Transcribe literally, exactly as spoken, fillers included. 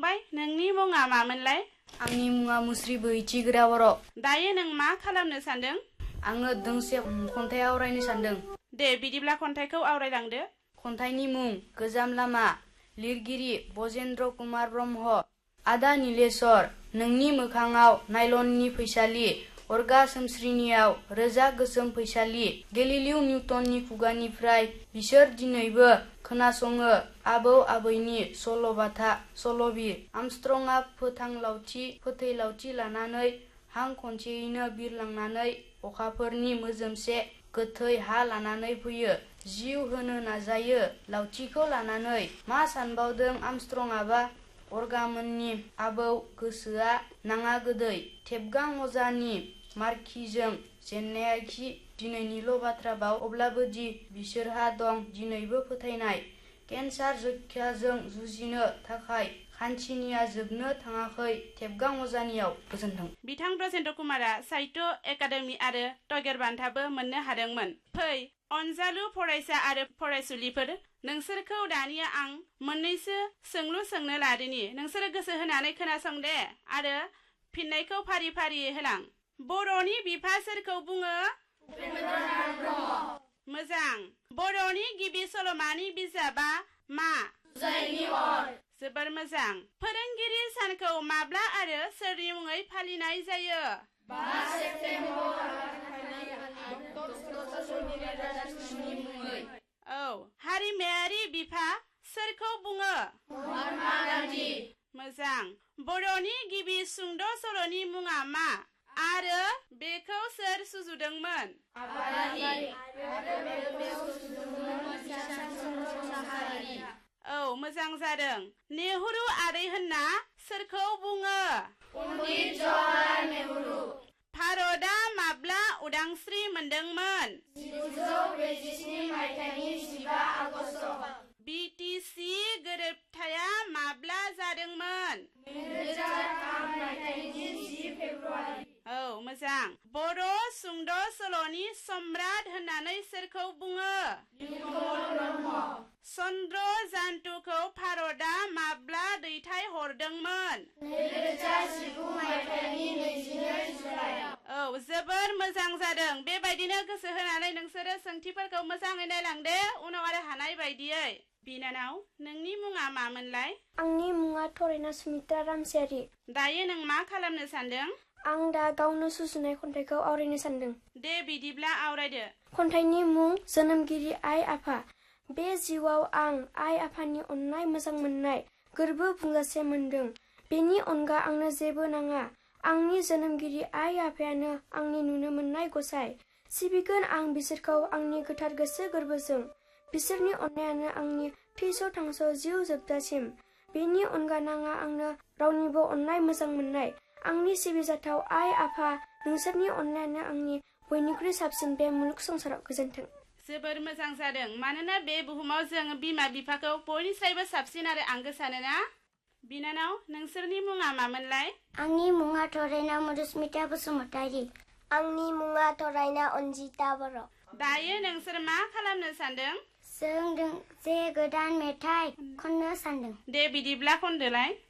फंबाय नोंनि मुङा मामोनलाय? आंनि मुङा मुस्रि बैथिग्रा बर'। दायो नों मा खालामनो सानदों? आङो दोंसे खन्थाइ आवरायनो सानदों। दे बिदिब्ला खन्थाइखौ आवरायलांदो। खन्थाइनि मुं गोजाम लामा, लिरगिरि बजेन्द्र कुमार ब्रह्म। आदा नीलेश्वर, नोंनि मोखाङाव नायलननि फैसालि, अरगा सोमस्रिनियाव रोजा गोसोम फैसालि। गेलिलिउ निउटननि खुगानिफ्राय बिसोर दिनैबो खोनासङो आबौ आबैनि सल'बाथा सल'बिर। आर्मस्ट्रंआ फोथां लावथि फोथै लावथि लानानै हां खनसेयैनो बिरलांनानै अखाफोरनि मोजोमसे गोथै हा लानानै फैयो। जिउ होनो नाजायो लावथिखौ लानानै। मा सानबावदों आर्मस्ट्रंआबा? अरगामोननि आबौ गोसोआ नाङा गोदै। थेबगां अजानि मारखिजों जेननायाखि दिनैनिल' बाथ्राबाव, अब्लाबो दि बिसोरहा दं दिनैबो फोथायनाय। केन्सार जक्षाजों जुजिनो थाखाय खान्थिनिया जोबनो थाङाखै थेबगां अजानियाव। गोजोन्थों। बिथां ब्रजेन्द्र कुमारआ साहित्य एकाडेमि आरो टैग'र बान्थाबो मोननो हादोंमोन। फै अनजालु फरायसा आरो फरायसुलिफोर, नोंसोरखौ दानिया आं मोननैसो सोंलु सोंनो लादोनि। नोंसोरो गोसो होनानै खोनासं दे आरो फिननायखौ फारि फारि होलां। बर'नि बिफा सोरखौ बुङो? उपेन्द्रनाथ ब्रह्म। मोजां। बर'नि गिबि सल'मानि बिजाबा मा? जुजाइनि अर। जोबोर मोजां। फोरोंगिरि सानखौ माब्ला आरो सोरनि मुङै फालिनाय जायो? बा सेप्तेम्बर औ। हारिमायारि बिफा सोरखौ बुङो? महात्मा गान्धी। मोजां। बर'नि गिबि सुंद' सल'नि मुङा मा आरो बेखौ सोर सुजुदोंमोन? आबारि आरो बेखौ सुजुदोंमोन मतिचरण चन्द्र मोसाहारि। औ, मोजां जादों। नेहुरु आदै होनना सोरखौ बुङो? पन्डित जवाहरलाल नेहुरु। भारतआ माब्ला उदांस्रि मोनदोंमोन? जिगुजौ ब्रैजिस्नि मायथाइनि जिबा आगस्ट। बि टि सि गोरोबथाया माब्ला जादोंमोन? नैरोजा थाम मायथाइनि जि फेब्रुवारि। औ, मोजां। बर' सुंद' सल'नि सम्राट होननानै सोरखौ बुङो? नीलकमल ब्रह्म। चन्द्र जान्थुखौ भारतआ माब्ला दैथाय हरदोंमोन? नैरोजा जिगु मायथाइनि नैजिनै जुलाइआव। औ, जोबोर मोजां जादों। बेबायदिनो गोसो होनानै नोंसोरो सोंथिफोरखौ मोजाङै नायलांदो, उनाव आरो हानाय बायदियै। बिनानाव, नोंनि मुङा मामोनलाय? आंनि मुङा थरायना सुमित्रा रामसियारि। दायो नों मा खालामनो सानदों? आं दा गावनो सुजुनाय खन्थाइखौ आवरायनो सानदों। दे बिदिब्ला आवरायदो। खन्थाइनि मुं जोनोमगिरि आइ आफा। बे जिउआव आं आइ आफानि अननाय मोजां मोननाय गोरबो बुंजासे मोनदों। बेनि अनगा आंनो जेबो नाङा। आंनि जोनोमगिरि आइ आफायानो आंनि नुनो मोननाय गसाइ। सिबिगोन आं बिसोरखौ आंनि गोथार गोसो गोरबोजों। बिसोरनि अननायानो आंनि थैस' थांस' जिउ जोबजासिम। बेनि अनगा नाङा आंनो रावनिबो अननाय मोजां मोननाय। आंनि सिबिजाथाव आइ आफा, नोंसोरनि अननायानो आंनि बयनिख्रुइ साबसिन बे मुलुग संसाराव। गोजोन्थों। जोबोर मोजां जादों। मानोना बे बुहुमाव जों बिमा बिफाखौ बयनिफ्रायबो साबसिन आरो आंगो सानोना? बिनानाव, नोंसोरनि मुङा मामोनलाय? आंनि मुङा थरायना मधुस्मिता बसुमतारी। आंनि मुङा थरायना अन्जिता बर'। दायो नोंसोर मा खालामनो सानदों? जों दोंसे गोदान मेथाइ खननो सानदों। दे बिदिब्ला खनदोलाय।